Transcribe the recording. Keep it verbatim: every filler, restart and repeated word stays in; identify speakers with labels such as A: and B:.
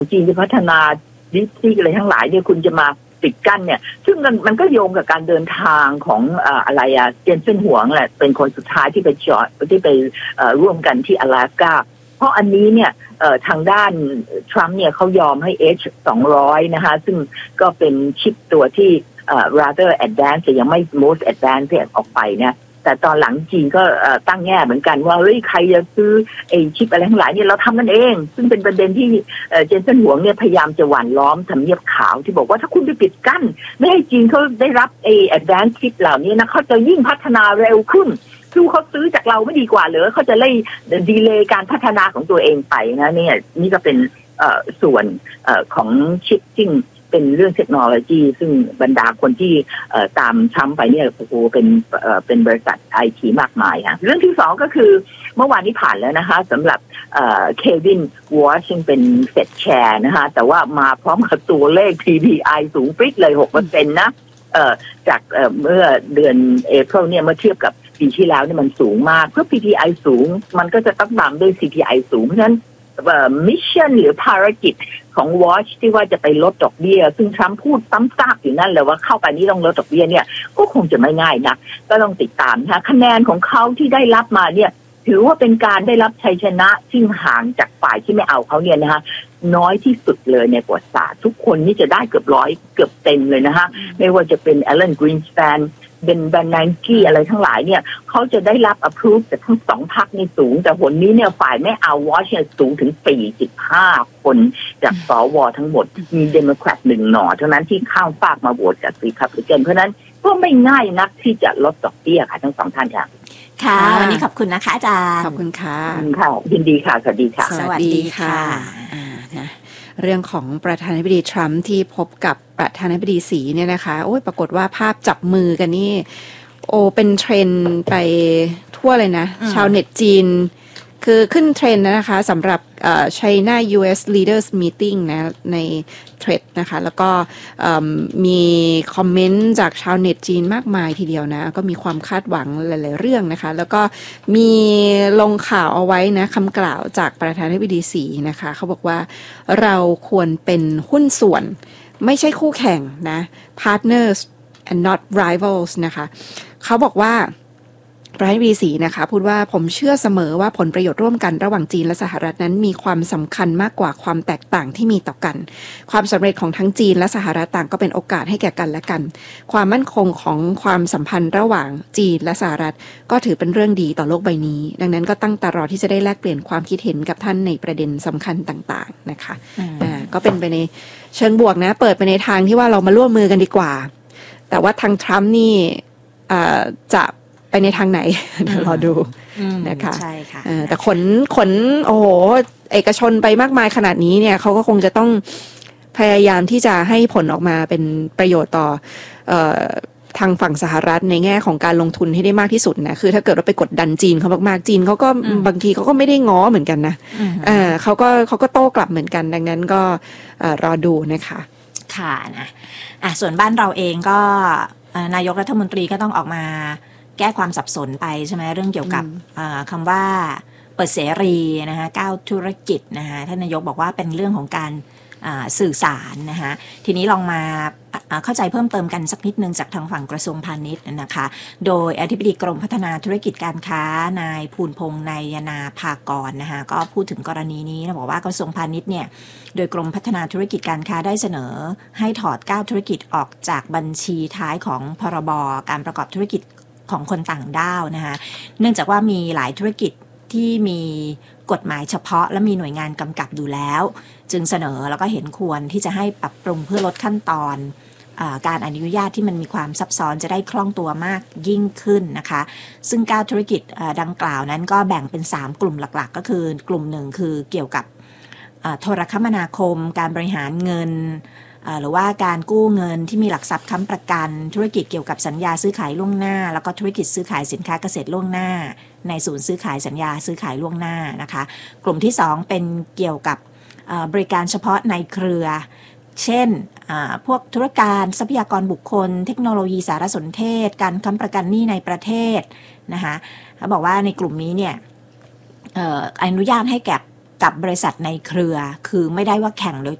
A: จีนจะพัฒนาดิจิทัลอะไรทั้งหลายเนี่ยคุณจะมาปิดกั้นเนี่ยซึ่งมันมันก็โยงกับการเดินทางของอะไรอะเจนเซ่นหัวแหละเป็นคนสุดท้ายที่ไปจอดที่ไปร่วมกันที่阿拉斯าเพราะอันนี้เนี่ยทางด้านทรัมป์เนี่ยเขายอมให้ เอช สองร้อยนะคะซึ่งก็เป็นชิปตัวที่ rather advanced แต่ยังไม่ most advanced ที่ออกไปเนี่ยแต่ตอนหลังจีนก็ตั้งแง่เหมือนกันว่าเฮ้ยใครจะซื้อไอ้ชิปอะไรทั้งหลายเนี่ยเราทำมันเองซึ่งเป็นประเด็นที่เจนเซ่นหัวเนี่ยพยายามจะหว่านล้อมทำเนียบขาวที่บอกว่าถ้าคุณไปปิดกั้นไม่ให้จีนเขาได้รับไอ้ advanced ชิปเหล่านี้นะเขาจะยิ่งพัฒนาเร็วขึ้นคือเขาซื้อจากเราไม่ดีกว่าเหรอเขาจะไล่ดีเลย์การพัฒนาของตัวเองไปนะเนี่ยนี่ก็เป็นส่วนของชิปจิ้งเป็นเรื่องเทคโนโลยีซึ่งบรรดาคนที่ตามทรัมป์ไปเนี่ยโอ้โหเป็นเป็นบริษัทไอทีมากมายค่ะเรื่องที่สองก็คือเมื่อวานนี้ผ่านแล้วนะคะสำหรับเควินวอชซึ่งเป็นเฟดแชร์นะคะแต่ว่ามาพร้อมกับตัวเลข พี พี ไอ สูงปริ๊ดเลย หกเปอร์เซ็นต์ นะจากเมื่อเดือนเอพริลเนี่ยเมื่อเทียบกับปีที่แล้วเนี่ยมันสูงมากเพื่อ พี พี ไอ สูงมันก็จะต้องตามด้วย ซี พี ไอ สูงเพราะฉะนั้นมิชชั่นหรือภารกิจของ Watch ที่ว่าจะไปลดดอกเบี้ยซึ่งทรัมป์พูดซ้ำซากอยู่นั่นเลยว่าเข้าไปนี่ต้องลดดอกเบี้ยเนี่ยก็คงจะไม่ง่ายนักก็ต้องติดตามนะคะคะแนนของเขาที่ได้รับมาเนี่ยถือว่าเป็นการได้รับชัยชนะที่ห่างจากฝ่ายที่ไม่เอาเขาเนี่ยนะคะน้อยที่สุดเลยในประวัติศาสตร์ทุกคนนี่จะได้เกือบร้อยเกือบเต็มเลยนะคะไม่ว่าจะเป็นแอลเลนกรีนสแตนเป็นแบนนันกี้อะไรทั้งหลายเนี่ยเขาจะได้รับ approve จากทั้งสองพรรคในสูงแต่หนนี้เนี่ยฝ่ายไม่เอาวอชเนี่ยสูงถึงสี่สิบห้าคนจากสวทั้งหมดมีเดโมแครตหนึ่งหน่อเท่านั้นที่ข้ามฟากมาโหวตกับรีพับลิกันเพราะนั้นก็ไม่ง่ายนักที่จะลดดอกเบี้ยค่ะทั้งสองท่านค่ะ
B: ค่ะวันนี้ขอบคุณนะคะอาจารย์
C: ขอบคุณค่ะ
A: ค่ะยินดีค่ะสวัสดีค่ะ
B: สวัสดีค่ะ
C: นะเรื่องของประธานาธิบดีทรัมป์ที่พบกับประธานาธิบดีสีเนี่ยนะคะโอ้ยปรากฏว่าภาพจับมือกันนี่โอ้เป็นเทรนด์ไปทั่วเลยนะชาวเน็ตจีนคือขึ้นเทรนด์นะคะสำหรับ China ยู เอส Leaders Meeting นะในเทรดนะคะแล้วก็มีคอมเมนต์จากชาวเน็ตจีนมากมายทีเดียวนะก็มีความคาดหวังหลายๆเรื่องนะคะแล้วก็มีลงข่าวเอาไว้นะคำกล่าวจากประธานาธิบดีสีนะคะเขาบอกว่าเราควรเป็นหุ้นส่วนไม่ใช่คู่แข่งนะ partners and not rivals นะคะเขาบอกว่าประธานาธิบดีสีนะคะพูดว่าผมเชื่อเสมอว่าผลประโยชน์ร่วมกันระหว่างจีนและสหรัฐนั้นมีความสำคัญมากกว่าความแตกต่างที่มีต่อกันความสำเร็จของทั้งจีนและสหรัฐต่างก็เป็นโอกาสให้แก่กันและกันความมั่นคงของความสัมพันธ์ระหว่างจีนและสหรัฐก็ถือเป็นเรื่องดีต่อโลกใบนี้ดังนั้นก็ตั้งตารอที่จะได้แลกเปลี่ยนความคิดเห็นกับท่านในประเด็นสำคัญต่างๆนะคะอ่าก็เป็นไปในเชิงบวกนะเปิดไปในทางที่ว่าเรามาร่วมมือกันดีกว่าแต่ว่าทางทรัมป์นี่จะไปในทางไหนรอดูนะคะ
B: ใช่ค่ะ
C: แต่ขนขนโอ้โหเอกชนไปมากมายขนาดนี้เนี่ยเขาก็คงจะต้องพยายามที่จะให้ผลออกมาเป็นประโยชน์ต่อเอ่อทางฝั่งสหรัฐในแง่ของการลงทุนให้ได้มากที่สุดนะคือถ้าเกิดเราไปกดดันจีนเขามากๆจีนเขาก็บางทีเขาก็ไม่ได้ง้อเหมือนกันนะอ่าเขาก็เขาก็โต้กลับเหมือนกันดังนั้นก็รอดูนะคะ
B: ค่ะนะอ่ะส่วนบ้านเราเองก็นายกรัฐมนตรีก็ต้องออกมาแก้ความสับสนไปใช่ไหมเรื่องเกี่ยวกับคำว่าเปิดเสรีนะคะก้าวธุรกิจนะคะท่านนายกบอกว่าเป็นเรื่องของการสื่อสารนะคะทีนี้ลองมาเข้าใจเพิ่มเติมกันสักนิดนึงจากทางฝั่งกระทรวงพาณิชย์นะคะโดยอธิบดีกรมพัฒนาธุรกิจการค้านายภูลพงษ์นายนาภากรนะคะก็พูดถึงกรณีนี้นะบอกว่ากระทรวงพาณิชย์เนี่ยโดยกรมพัฒนาธุรกิจการค้าได้เสนอให้ถอดก้าวธุรกิจออกจากบัญชีท้ายของพรบการประกอบธุรกิจของคนต่างด้าวนะคะเนื่องจากว่ามีหลายธุรกิจที่มีกฎหมายเฉพาะและมีหน่วยงานกำกับอยู่แล้วจึงเสนอแล้วก็เห็นควรที่จะให้ปรับปรุงเพื่อลดขั้นตอนการอนุญาตที่มันมีความซับซ้อนจะได้คล่องตัวมากยิ่งขึ้นนะคะซึ่งก้าวธุรกิจดังกล่าวนั้นก็แบ่งเป็นสามกลุ่มหลักๆก็คือกลุ่มหนึ่งคือเกี่ยวกับโทรคมนาคมการบริหารเงินหรือว่าการกู้เงินที่มีหลักทรัพย์ค้ำประกันธุรกิจเกี่ยวกับสัญญาซื้อขายล่วงหน้าแล้วก็ธุรกิจซื้อขายสินค้าเกษตรล่วงหน้าในศูนย์ซื้อขายสัญญาซื้อขายล่วงหน้านะคะกลุ่มที่สองเป็นเกี่ยวกับบริการเฉพาะในเครือเช่นพวกธุรการทรัพยากรบุคคลเทคโนโลยีสารสนเทศการค้ำประกันหนี้ในประเทศนะคะเขาบอกว่าในกลุ่มนี้เนี่ยอนุญาตให้แก่กับบริษัทในเครือคือไม่ได้ว่าแข่งโดย